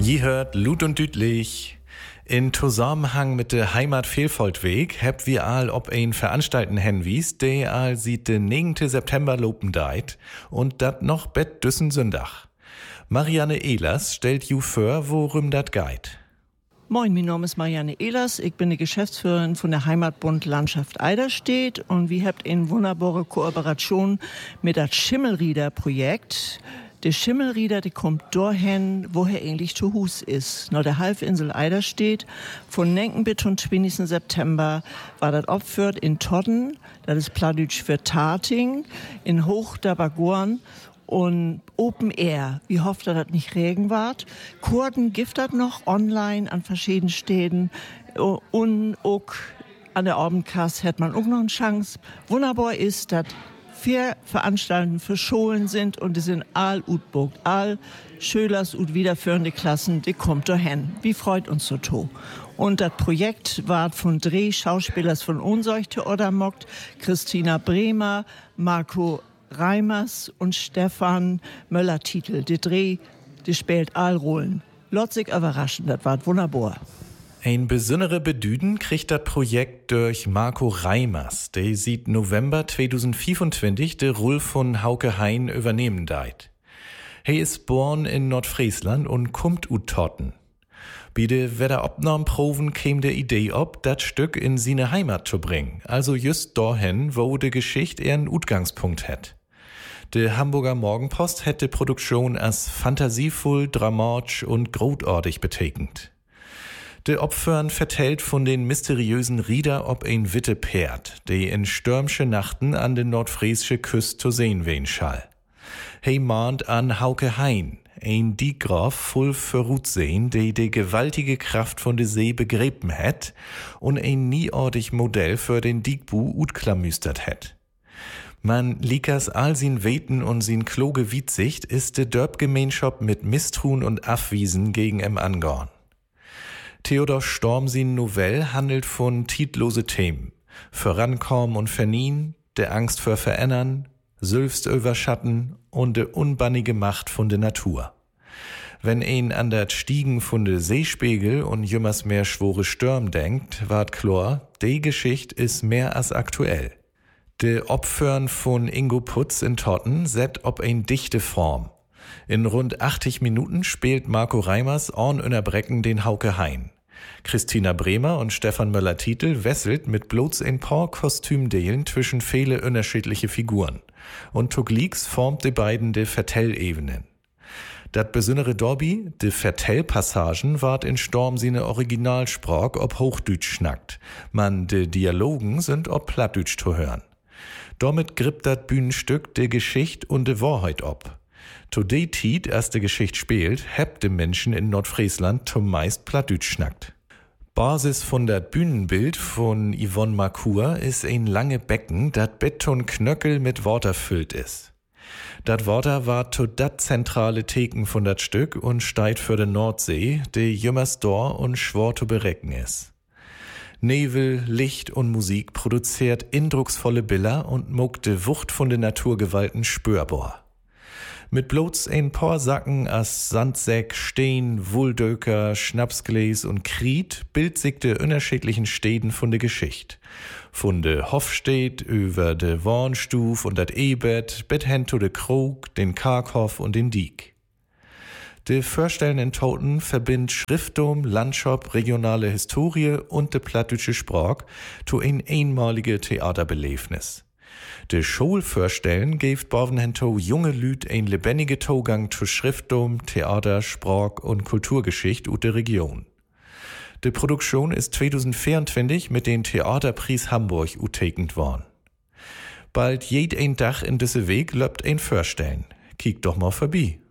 Je hört Lut und Dütlich. In Zusammenhang mit der Heimatvielfaltweg habt wir all ob ein Veranstalten henwies, der all sieht den 9. September lopen deit und dat noch bet düssen Sündach. Marianne Ehlers stellt ju vor, worum dat geht. Moin, mein Name ist Marianne Ehlers. Ich bin die Geschäftsführerin von der Heimatbund Landschaft Eiderstedt und wir habt eine wunderbare Kooperation mit das Schimmelrieder-Projekt. Der Schimmelrieder, die kommt dorthin, wo er eigentlich zu Hus ist. Nach der Halbinsel Eiderstedt. Von 9. bis zum 20. September war das opfert in Todden, das ist Plattdeutsch für Tating, in Hochdabergorn und Open Air. Ich hoffe, dass das nicht Regen ward. Kurden gibt das noch online an verschiedenen Städten und auch an der Abendkasse hat man auch noch eine Chance. Wunderbar ist, dass 4 Veranstaltungen für Schulen sind und die sind all utbucht. All Schülers und wiederführende Klassen, die kommt dahin. Wie freut uns so to. Und das Projekt war von 3 Schauspielers von Unseuchte Oddermockt, Christina Bremer, Marco Reimers und Stefan Möller-Titel. Die 3, die spielt all Rollen. Lotzig überraschend, das war wunderbar. Ein besondere Bedüden kriegt das Projekt durch Marco Reimers. Der sieht November 2025 de Rolle von Hauke Hein übernehmen deit. Er ist born in Nordfriesland und kommt ut Totten. Bei de Wederaufnahmeproben käme der Idee ob, das Stück in seine Heimat zu bringen, also just dahin, wo de Geschichte ihren Utgangspunkt hat. Der Hamburger Morgenpost hätte Produktion als fantasievoll, dramatisch und großartig betekend. De Opfern vertellt von den mysteriösen Rieder ob ein witte Pferd, die in stürmische Nachten an den nordfriesische Küste zu sehen wen schall. He mahnt an Hauke Hein, ein Diegraf voll Verrutsehen, die gewaltige Kraft von der See begräben hat und ein nieortig Modell für den Diegbu utklamüstert hat. Man likas all sin Weten und sin kloge Witsicht ist de Dörpgemeinschaft mit Misstrun und Afwiesen gegen em Angorn. Theodor Storm sin Novelle handelt von titlose Themen. Vorankommen und Vernien, der Angst vor Verändern, Sülfst überschatten und de unbannige Macht von der Natur. Wenn ein an dat Stiegen von de Seespiegel und jümmers mehr schwore Stürm denkt, ward klar, de Geschicht is mehr als aktuell. De Opfern von Ingo Putz in Totten set ob ein dichte Form. In rund 80 Minuten spielt Marco Reimers Ornönerbrecken den Hauke Hein. Christina Bremer und Stefan Möller-Titel wesselt mit bloß ein paar Kostümdelen zwischen viele unterschiedliche Figuren. Und Tugliks formt die beiden de Vertellebenen. Dat besondere Dorbi, de Vertellpassagen, ward in Storm sine Originalsprach ob Hochdeutsch schnackt. Man, de Dialogen sind ob Plattdeutsch zu hören. Damit grippt dat Bühnenstück de Geschicht und de Wahrheit ob. To de Tiet erste Geschichte spielt, hebt de Menschen in Nordfriesland zum meist Plattdeutsch schnackt. Basis von dat Bühnenbild von Yvonne Marcour ist ein lange Becken, dat Betonknöckel mit Water füllt ist. Dat Water war to dat zentrale Theken von dat Stück und steigt für de Nordsee, de jümmers dor und schwor zu berecken ist. Nebel, Licht und Musik produziert eindrucksvolle Bilder und mogt de Wucht von de Naturgewalten spürbar. Mit bloß ein paar Sacken as Sandsäck, Steen, Wulldöker, Schnapsgläs und Kriet bild sich de unterschiedlichen Städten von de Geschicht. Von de Hofstedt über de Warnstuf und dat Ebert, bis hin zu de Krog, den Karkhof und den Diek. De vorstellenden Toten verbindt Schrifttum, Landschaft, regionale Historie und de plattdeutsche Sprach zu ein einmalige Theaterbelebnis. De Schulvorstellen geeft bovenhento junge Lüd ein lebendige Togang zu Schrifttum, Theater, Sprach und Kulturgeschichte ut der Region. De Produktion ist 2024 mit den Theaterpreis Hamburg utekend worden. Bald jed ein Dach in diese Weg löbt ein Vorstellen. Kiek doch mal vorbei.